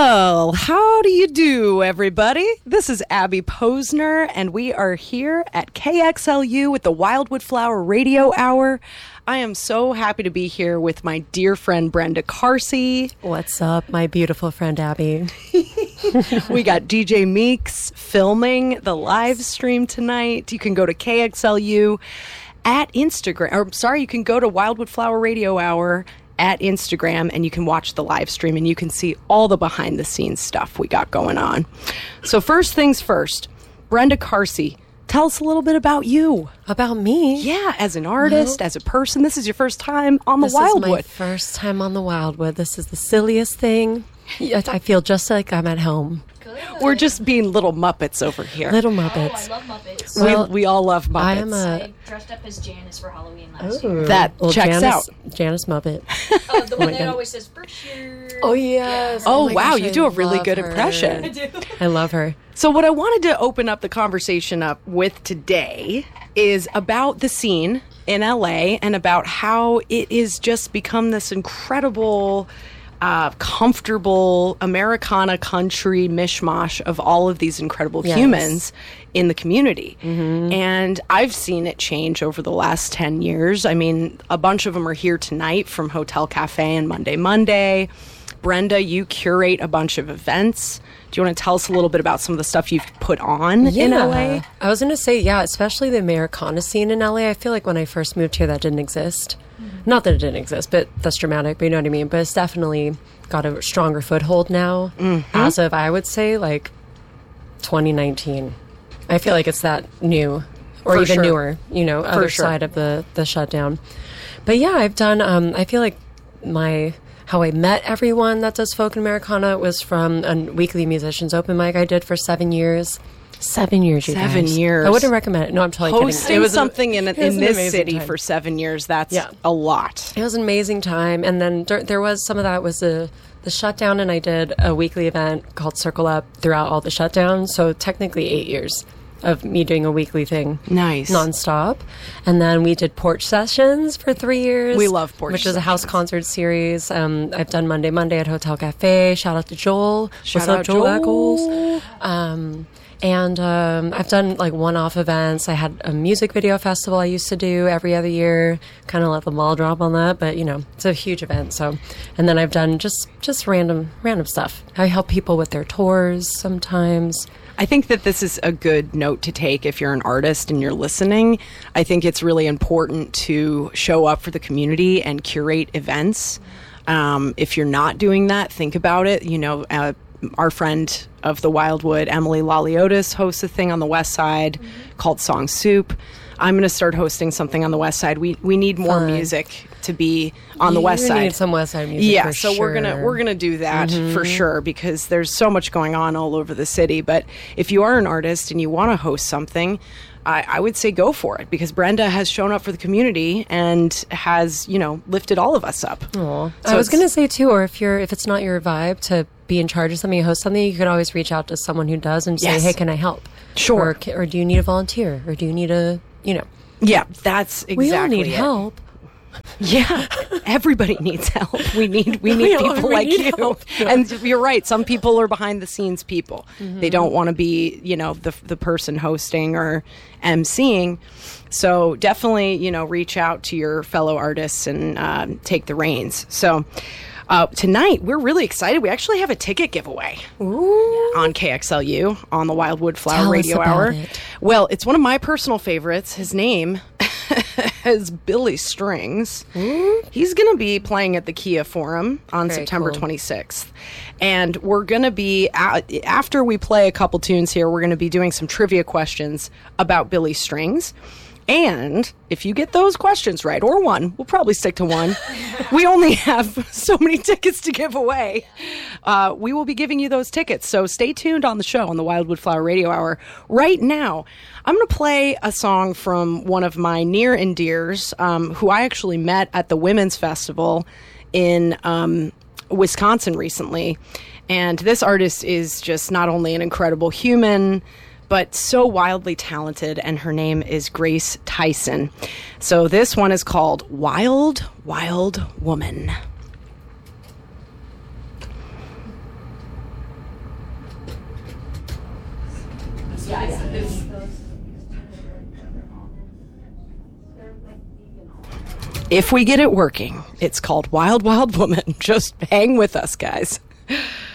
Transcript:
Well, how do you do, everybody? This is Abby Posner, and we are here at KXLU with the Wildwood Flower Radio Hour. I am so happy to be here with my dear friend Brenda Carsey. What's up, my beautiful friend Abby? We got DJ Meeks filming the live stream tonight. You can go to KXLU at Instagram, or sorry, you can go to Wildwood Flower Radio Hour at Instagram, and you can watch the live stream, and you can see all the behind the scenes stuff we got going on. So first things first, Brenda Carsey, tell us a little bit about you. About me? Yeah, as an artist, as a person. This is your first time on the Wildwood. This is my first time on the Wildwood. This is the silliest thing. I feel just like I'm at home. Good. We're just being little Muppets over here. Little Oh, Muppets. I love Muppets. We all love Muppets. I am I dressed up as Janice for Halloween last year. That checks out. Janice Muppet. The one that God. always says, Berkshire. Oh, yes. Oh, my wow, gosh, you I do a really love good her. impression. I do. I love her. So what I wanted to open up the conversation up with today is about the scene in LA and about how it is just become this incredible, comfortable Americana country mishmash of all of these incredible Yes. humans in the community. And I've seen it change over the last 10 years. I mean, a bunch of them are here tonight from Hotel Cafe and Monday. Brenda, you curate a bunch of events. Do you want to tell us a little bit about some of the stuff you've put on in LA? I was going to say, yeah, especially the Americana scene in LA. I feel like when I first moved here, that didn't exist. Not that it didn't exist, but that's dramatic, but you know what I mean? But it's definitely got a stronger foothold now as of, I would say, like 2019. I feel like it's that new or For even sure. newer, you know, other sure. side of the shutdown. But yeah, I've done, I feel like how I met everyone that does folk and Americana was from a weekly musicians open mic I did for 7 years. 7 years, you 7 guys. years. I wouldn't recommend it. No, I'm totally kidding. Hosting something in an this amazing city time. for 7 years, that's Yeah. a lot. It was an amazing time. And then there was some of that was the shutdown, and I did a weekly event called Circle Up throughout all the shutdowns. So technically 8 years of me doing a weekly thing. Nice. Nonstop. And then we did porch sessions for 3 years. We love porch Which was a house concert series. I've done Monday at Hotel Cafe. Shout out to Joel. Shout What's out up, Joel Joel. Eccles? And I've done like one-off events. I had a music video festival I used to do every other year. Kind of let the ball drop on that, but you know, it's a huge event. So, and then I've done just random stuff. I help people with their tours sometimes. I think that this is a good note to take if you're an artist and you're listening. I think it's really important to show up for the community and curate events. If you're not doing that, think about it. You know, our friend of the Wildwood, Emily Laliotis, hosts a thing on the West Side called Song Soup. I'm going to start hosting something on the West Side. We need more Fun. music to be on the West You Side. need some West Side music. Yeah, for so sure. we're gonna do that for sure, because there's so much going on all over the city. But if you are an artist and you want to host something, I would say go for it, because Brenda has shown up for the community and has, you know, lifted all of us up. Aw. So I was it's- going to say too, or if it's not your vibe to be in charge of something, host something, you could always reach out to someone who does and say, Yes. "Hey, can I help?" Sure. Or do you need a volunteer? Or do you need Yeah, that's exactly we all need it. help. Yeah, everybody needs help. We need We people like need you. help. And you're right. Some people are behind the scenes people. They don't want to be, you know, the person hosting or emceeing. So definitely, you know, reach out to your fellow artists and take the reins. So tonight we're really excited. We actually have a ticket giveaway on KXLU on the Wildwood Flower Tell us Radio about Hour. it. Well, it's one of my personal favorites. His name is Billy Strings. He's going to be playing at the Kia Forum on Very September cool. 26th. And we're going to be, after we play a couple tunes here, we're going to be doing some trivia questions about Billy Strings. And if you get those questions right, or one, we'll probably stick to one. We only have so many tickets to give away. We will be giving you those tickets. So stay tuned on the show on the Wildwood Flower Radio Hour. Right now, I'm going to play a song from one of my near and dears, who I actually met at the Women's Festival in Wisconsin recently. And this artist is just not only an incredible human, but so wildly talented, and her name is Grace Tyson. So this one is called Wild, Wild Woman. If we get it working, it's called Wild Wild Woman. Just hang with us, guys.